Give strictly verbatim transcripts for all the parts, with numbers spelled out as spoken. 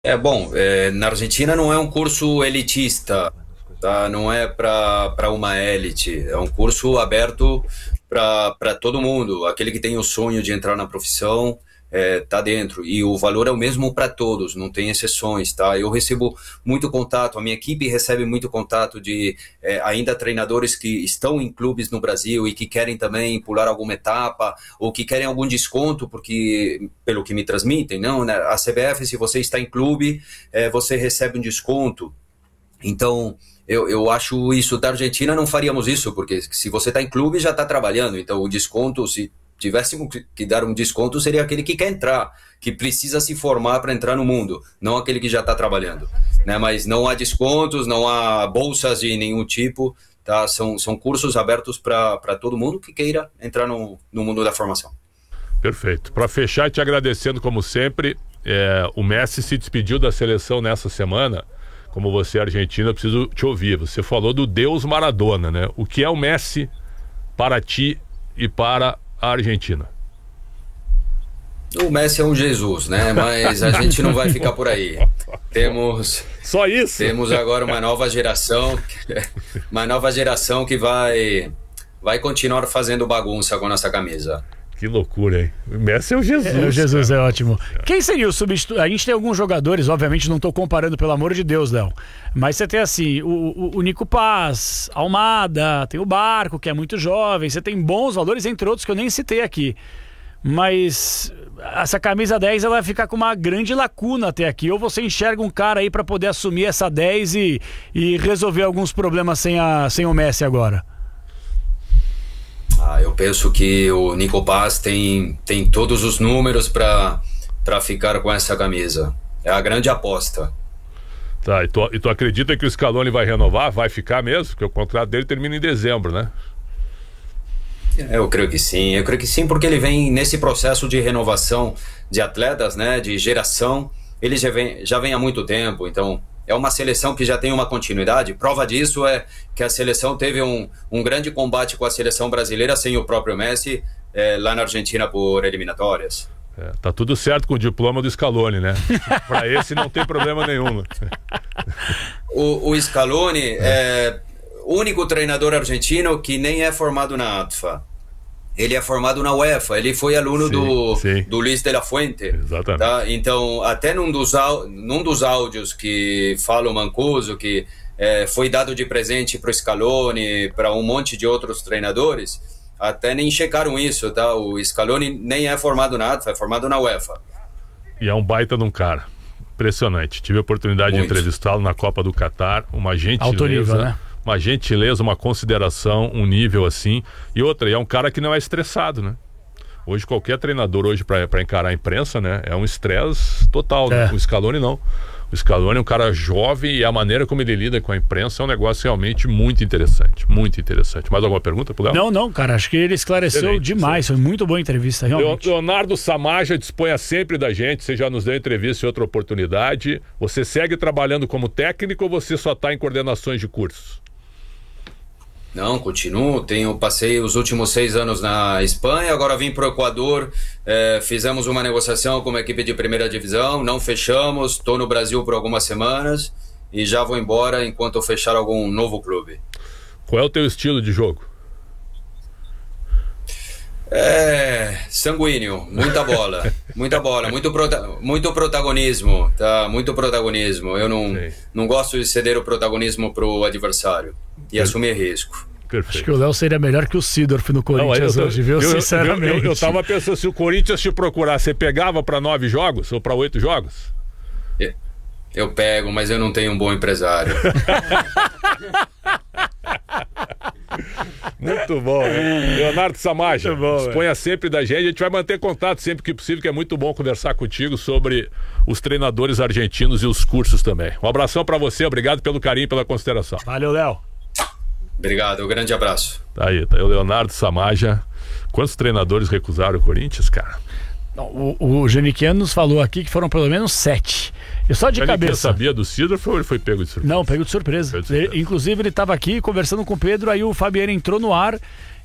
É bom, é, na Argentina não é um curso elitista, tá? Não é para para uma élite, é um curso aberto para para todo mundo. Aquele que tem o sonho de entrar na profissão é, tá dentro e o valor é o mesmo para todos, não tem exceções, tá? Eu recebo muito contato, a minha equipe recebe muito contato de é, ainda treinadores que estão em clubes no Brasil e que querem também pular alguma etapa ou que querem algum desconto, porque pelo que me transmitem, não, né? A C B F, se você está em clube, é, você recebe um desconto. Então, eu, eu acho isso da Argentina, não faríamos isso, porque se você está em clube, já está trabalhando. Então, o desconto, se tivéssemos que dar um desconto, seria aquele que quer entrar, que precisa se formar para entrar no mundo, não aquele que já está trabalhando. Né? Mas não há descontos, não há bolsas de nenhum tipo, tá? São, são cursos abertos para todo mundo que queira entrar no, no mundo da formação. Perfeito. Para fechar, te agradecendo como sempre, é, o Messi se despediu da seleção nessa semana. Como você é argentino, eu preciso te ouvir. Você falou do Deus Maradona, né? O que é o Messi para ti e para a Argentina? O Messi é um Jesus, né? Mas a gente não vai ficar por aí. Temos... Só isso? Temos agora uma nova geração, uma nova geração que vai, vai continuar fazendo bagunça com nossa camisa. Que loucura, hein? O Messi é o Jesus. É, o Jesus cara. É ótimo. Quem seria o substituto? A gente tem alguns jogadores, obviamente não estou comparando, pelo amor de Deus, Léo. Mas você tem assim, o, o, o Nico Paz, Almada, tem o Barco, que é muito jovem. Você tem bons valores, entre outros que eu nem citei aqui. Mas essa camisa dez, ela vai ficar com uma grande lacuna até aqui. Ou você enxerga um cara aí para poder assumir essa dez e, e resolver alguns problemas sem, a, sem o Messi agora? Ah, eu penso que o Nico Paz tem, tem todos os números para ficar com essa camisa. É a grande aposta. Tá, e tu, e tu acredita que o Scaloni vai renovar? Vai ficar mesmo? Porque o contrato dele termina em dezembro, né? Eu creio que sim, eu creio que sim, porque ele vem nesse processo de renovação de atletas, né, de geração. Ele já vem, já vem há muito tempo, então... É uma seleção que já tem uma continuidade. Prova disso é que a seleção teve um, um grande combate com a seleção brasileira sem o próprio Messi, é, lá na Argentina por eliminatórias. É, tá tudo certo com o diploma do Scaloni, né? Para esse não tem problema nenhum. O, o Scaloni é o único treinador argentino que nem é formado na A T F A. Ele é formado na UEFA, ele foi aluno sim, do, sim. do Luis de la Fuente. Exatamente. Tá? Então, até num dos, num dos áudios que fala o Mancuso, que é, foi dado de presente para o Scaloni, para um monte de outros treinadores, até nem checaram isso, tá? O Scaloni nem é formado na A T F A, é formado na UEFA. E é um baita de um cara. Impressionante. Tive a oportunidade Muito. de entrevistá-lo na Copa do Catar, uma gentileza... Alto nível, né? Uma gentileza, uma consideração, um nível assim. E outra, e é um cara que não é estressado, né? Hoje qualquer treinador hoje para encarar a imprensa, né? É um estresse total, é. né? O Scaloni não. O Scaloni é um cara jovem e a maneira como ele lida com a imprensa é um negócio realmente muito interessante. Muito interessante. Mais alguma pergunta pro Léo? Não, não, cara. Acho que ele esclareceu Excelente, demais. Foi muito boa a entrevista, realmente. Leonardo Samaja disponha sempre da gente. Você já nos deu entrevista em outra oportunidade. Você segue trabalhando como técnico ou você só está em coordenações de cursos? Não, continuo. Tenho, passei os últimos seis anos na Espanha, agora vim para o Equador, é, fizemos uma negociação com uma equipe de primeira divisão, não fechamos, estou no Brasil por algumas semanas e já vou embora enquanto eu fechar algum novo clube. Qual é o teu estilo de jogo? É, sanguíneo, muita bola, muita bola, muito, prota muito protagonismo, tá? Muito protagonismo. Eu não, não gosto de ceder o protagonismo pro adversário e é. assumir risco. Perfeito. Acho que o Léo seria melhor que o Seedorf no Corinthians não, eu, hoje, viu? Eu, Sinceramente. Eu, eu, eu tava pensando, se o Corinthians te procurar, você pegava para nove jogos ou para oito jogos? Eu, eu pego, mas eu não tenho um bom empresário. Muito bom, né? Leonardo Samaja, disponha sempre da gente. A gente vai manter contato sempre que possível, que é muito bom conversar contigo sobre os treinadores argentinos e os cursos também. Um abração pra você, obrigado pelo carinho e pela consideração. Valeu, Léo. Obrigado, um grande abraço. Tá aí, tá aí o Leonardo Samaja. Quantos treinadores recusaram o Corinthians, cara? Não, o, o Geniquiano nos falou aqui que foram pelo menos sete. E só de cabeça. Você sabia do Seedorf ou ele foi pego de surpresa? Não, pego de surpresa. Pego de surpresa. Ele, inclusive ele estava aqui conversando com o Pedro, aí o Fabiano entrou no ar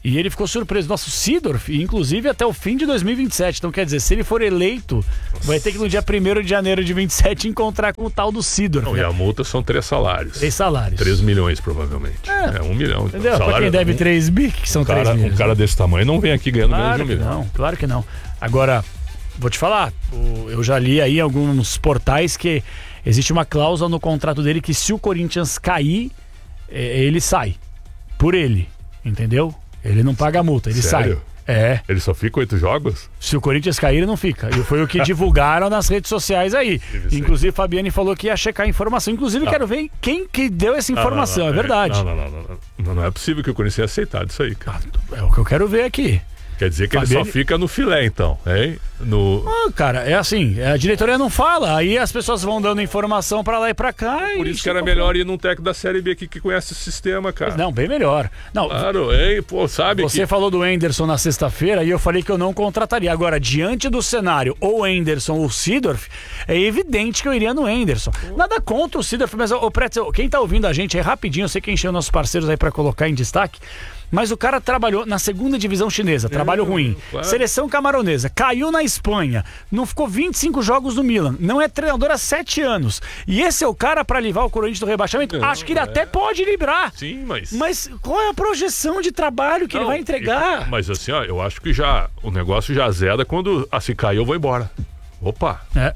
E ele ficou surpreso. Nosso Seedorf, inclusive até o fim de dois mil e vinte e sete. Então, quer dizer, se ele for eleito, vai ter que no dia primeiro de janeiro de vinte e sete encontrar com o tal do Seedorf. Não, né? E a multa são três salários. Três salários. Três milhões, provavelmente. É, é um milhão. Entendeu? Salário, pra quem deve um, três bi, que são um cara, três milhões. Um cara desse tamanho não vem aqui ganhando claro menos de um milhão. Não, claro que não. Agora, vou te falar, o, eu já li aí em alguns portais que existe uma cláusula no contrato dele que se o Corinthians cair, é, ele sai. Por ele, entendeu? Ele não paga a multa, ele Sério? sai. É. Ele só fica oito jogos? Se o Corinthians cair, ele não fica. E foi o que divulgaram nas redes sociais aí. Inclusive, Fabiane falou que ia checar a informação. Inclusive, ah. quero ver quem que deu essa informação. Não, não, não, é verdade. Não, não, não, não, não. Não é possível que o Corinthians ia aceitar disso aí, cara. É o que eu quero ver aqui. Quer dizer que Fabiane... ele só fica no filé, então, hein? No... Ah, cara, é assim, a diretoria não fala, aí as pessoas vão dando informação pra lá e pra cá. Por e isso que era melhor ir num técnico da Série B aqui que conhece o sistema, cara. Não, bem melhor. Não, claro, hein? Pô, sabe Você que... falou do Henderson na sexta-feira e eu falei que eu não contrataria. Agora, diante do cenário, ou Henderson ou Seedorf, é evidente que eu iria no Henderson. Nada contra o Seedorf, mas, ô, Pretzel, quem tá ouvindo a gente aí rapidinho, eu sei que encheu nossos parceiros aí pra colocar em destaque, mas o cara trabalhou na segunda divisão chinesa, trabalho é, ruim. Claro. Seleção camaronesa, caiu na Espanha, não ficou vinte e cinco jogos no Milan, não é treinador há sete anos. E esse é o cara pra livrar o Corinthians do rebaixamento? Não, Acho que ele é. até pode livrar. Sim, mas... Mas qual é a projeção de trabalho que não, ele vai entregar? Mas assim, ó, eu acho que já o negócio já zeda quando assim cair eu vou embora. Opa! É.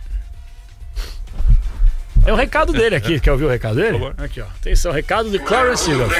É o recado dele aqui, é. Quer ouvir o recado dele? Por favor. Aqui, ó. Atenção, recado de Clarence Seedorf.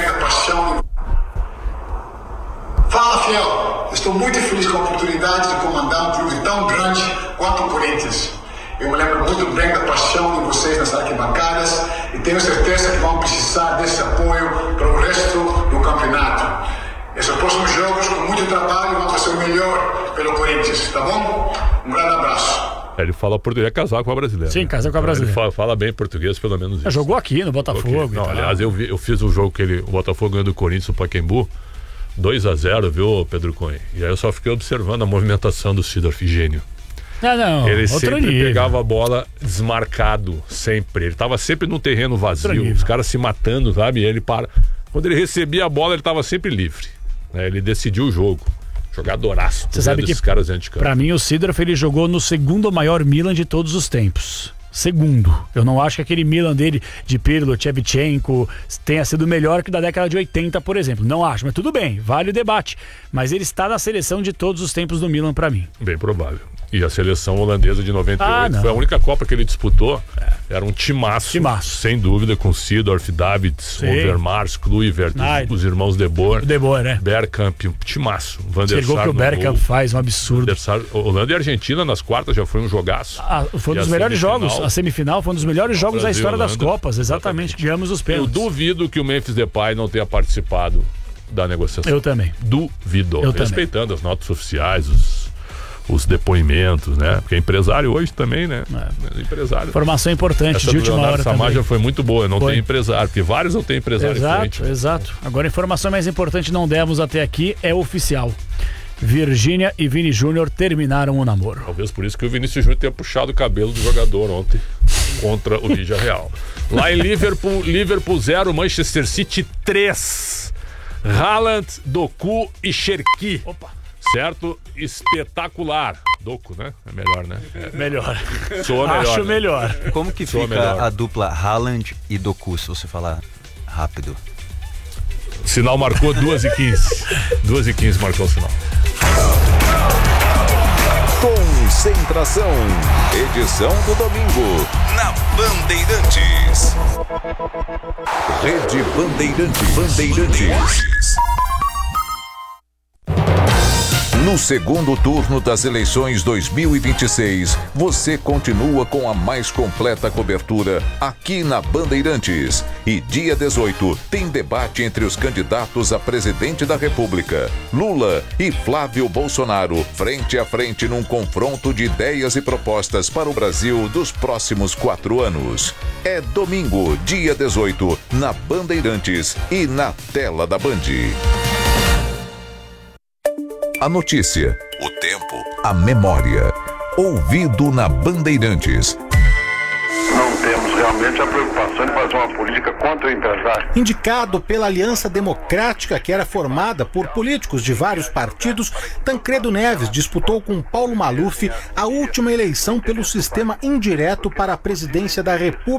Fala, fiel! Estou muito feliz com a oportunidade de comandar um clube tão grande quanto o Corinthians. Eu me lembro muito bem da paixão de vocês nas arquibancadas e tenho certeza que vão precisar desse apoio para o resto do campeonato. Esses próximos jogos, com muito trabalho, vão fazer o melhor pelo Corinthians, tá bom? Um grande abraço. Ele fala português, é casar com a brasileira. Sim, casar com a brasileira. Ele fala, fala bem português, pelo menos isso. Jogou aqui no Botafogo. Okay. Não, aliás, eu, vi, eu fiz um jogo que ele, o Botafogo ganhou do Corinthians no Pacaembu. dois a zero, viu, Pedro Cunha? E aí eu só fiquei observando a movimentação do Seedorf, gênio. Não, não, ele sempre nível. pegava a bola desmarcado, sempre. Ele tava sempre no terreno vazio, os caras se matando, sabe? E ele para. Quando ele recebia a bola, ele tava sempre livre. Né? Ele decidiu o jogo. Jogadoraço. Você sabe que, caras dentro de campo. Pra mim, o Seedorf, ele jogou no segundo maior Milan de todos os tempos. Segundo. Eu não acho que aquele Milan dele, de Pirlo, Shevchenko, tenha sido melhor que da década de oitenta, por exemplo. Não acho, mas tudo bem, vale o debate. Mas ele está na seleção de todos os tempos do Milan pra mim. Bem provável. E a seleção holandesa de noventa e oito ah, foi a única Copa que ele disputou. É. Era um timaço, timaço, sem dúvida, com Seedorf, Davids, Overmars, Kluivert, os, os irmãos De Boer. De Boer, né? Bergkamp, um timaço. Van der Sar que o Bergkamp faz, um absurdo. Sar, Holanda e Argentina nas quartas já foi um jogaço. Ah, foi um dos melhores jogos. A semifinal foi um dos melhores jogos da história das Copas. Exatamente, ganhamos os pênaltis. Eu duvido que o Memphis Depay não tenha participado da negociação. Eu também. Duvido. Eu Respeitando também. as notas oficiais, os... os depoimentos, né? Porque é empresário hoje também, né? É. Empresário. Informação importante. Essa de última hora também. Essa foi muito boa, não foi. tem empresário, porque vários não tem empresário. Exato, frente, exato. Agora a informação mais importante não demos até aqui é oficial. Virgínia e Vini Júnior terminaram o namoro. Talvez por isso que o Vinícius Júnior tenha puxado o cabelo do jogador ontem contra o Villarreal. Lá em Liverpool, Liverpool zero, Manchester City três. Haaland, Doku e Cherki. Opa. Certo? Espetacular. Doku, né? É melhor, né? É. Melhor. Soa melhor. Acho né? melhor. Como que Soa fica melhor. a dupla Haaland e Doku, se você falar rápido? Sinal marcou duas e quinze. duas e quinze marcou o sinal. Concentração. Edição do domingo. Na Bandeirantes. Rede Bandeirantes. Bandeirantes. No segundo turno das eleições dois mil e vinte e seis, você continua com a mais completa cobertura aqui na Bandeirantes. E dia dezoito tem debate entre os candidatos a presidente da República, Lula e Flávio Bolsonaro, frente a frente num confronto de ideias e propostas para o Brasil dos próximos quatro anos. É domingo, dia dezoito, na Bandeirantes e na tela da Band. A notícia, o tempo, a memória. Ouvido na Bandeirantes. Não tem temos realmente a preocupação de fazer uma política contra o empresário. Indicado pela Aliança Democrática, que era formada por políticos de vários partidos, Tancredo Neves disputou com Paulo Maluf a última eleição pelo sistema indireto para a presidência da República.